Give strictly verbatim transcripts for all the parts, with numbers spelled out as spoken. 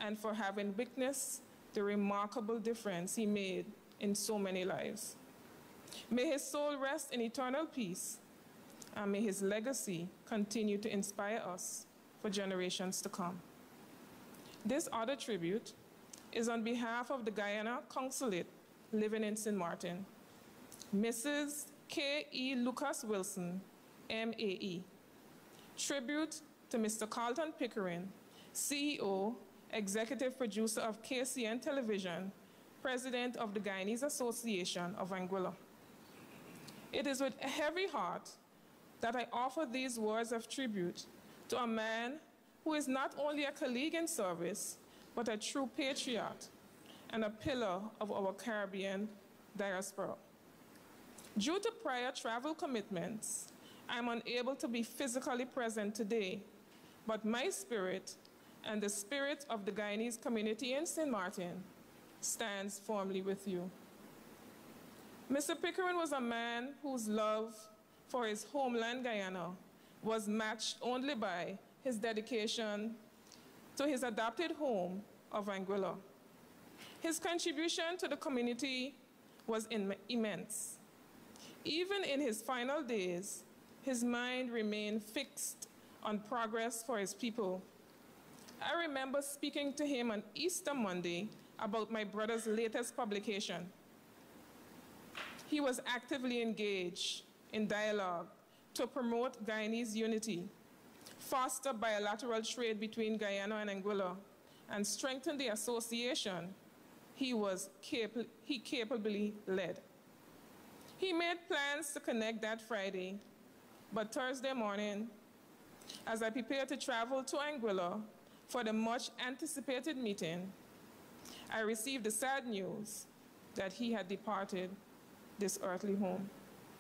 and for having witnessed the remarkable difference he made in so many lives. May his soul rest in eternal peace, and may his legacy continue to inspire us for generations to come. This other tribute is on behalf of the Guyana Consulate living in Saint Martin, Missus K E Lucas Wilson, M A E. Tribute to Mister Carlton Pickering, C E O, Executive Producer of K C N Television, President of the Guyanese Association of Anguilla. It is with a heavy heart that I offer these words of tribute to a man who is not only a colleague in service, but a true patriot and a pillar of our Caribbean diaspora. Due to prior travel commitments, I am unable to be physically present today, but my spirit and the spirit of the Guyanese community in Saint Martin stands firmly with you. Mister Pickering was a man whose love for his homeland Guyana was matched only by his dedication to his adopted home of Anguilla. His contribution to the community was immense. Even in his final days, his mind remained fixed on progress for his people. I remember speaking to him on Easter Monday about my brother's latest publication. He was actively engaged in dialogue to promote Guyanese unity, foster bilateral trade between Guyana and Anguilla, and strengthen the association he was capa he capably led. He made plans to connect that Friday, but Thursday morning, as I prepared to travel to Anguilla for the much anticipated meeting, I received the sad news that he had departed this earthly home.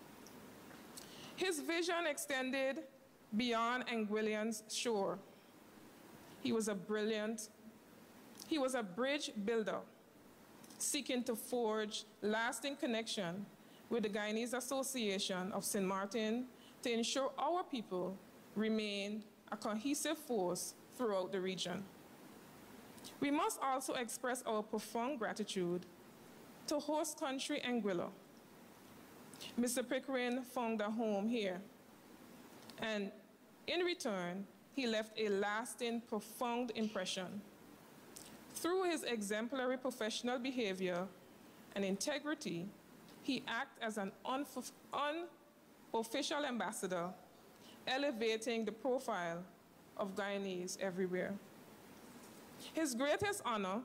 His vision extended beyond Anguillian's shore. He was a brilliant, he was a bridge builder, seeking to forge lasting connection with the Guyanese Association of Saint Martin to ensure our people remain a cohesive force throughout the region. We must also express our profound gratitude to host country Anguilla. Mister Pickering found a home here, and in return, he left a lasting, profound impression. Through his exemplary professional behavior and integrity, he acted as an unofficial ambassador, elevating the profile of Guyanese everywhere. His greatest honor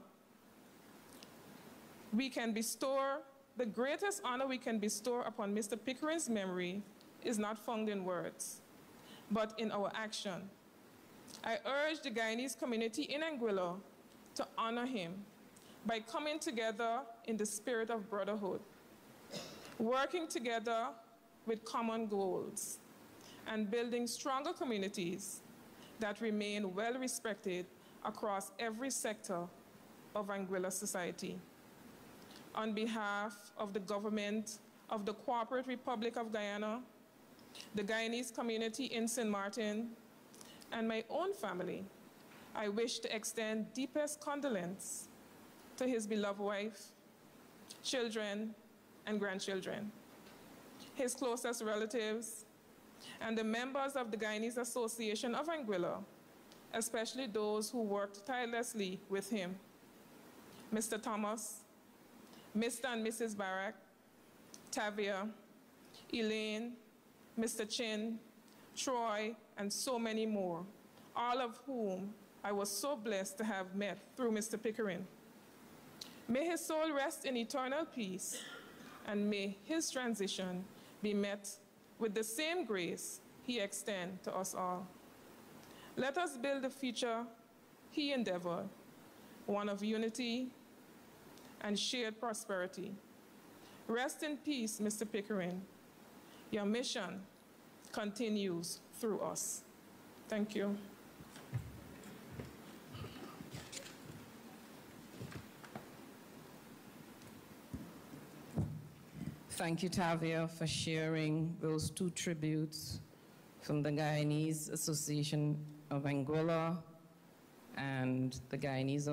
we can bestow, the greatest honor we can bestow upon Mister Pickering's memory is not found in words, but in our action. I urge the Guyanese community in Anguilla to honor him by coming together in the spirit of brotherhood, working together with common goals, and building stronger communities that remain well respected across every sector of Anguilla society. On behalf of the government of the Cooperative Republic of Guyana, the Guyanese community in Saint Martin, and my own family, I wish to extend deepest condolence to his beloved wife, children, and grandchildren, his closest relatives, and the members of the Guyanese Association of Anguilla, especially those who worked tirelessly with him, Mister Thomas, Mister and Missus Barak, Tavia, Elaine, Mister Chin, Troy, and so many more, all of whom I was so blessed to have met through Mister Pickering. May his soul rest in eternal peace, and may his transition be met with the same grace he extends to us all. Let us build the future he endeavored, one of unity and shared prosperity. Rest in peace, Mister Pickering. Your mission continues through us. Thank you. Thank you, Tavia, for sharing those two tributes from the Guyanese Association of Anguilla and the Guyanese